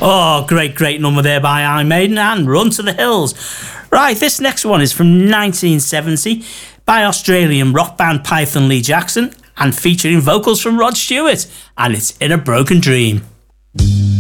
Oh, great number there by Iron Maiden and Run to the Hills. Right, this next one is from 1970 by Australian rock band Python Lee Jackson and featuring vocals from Rod Stewart, and it's In a Broken Dream.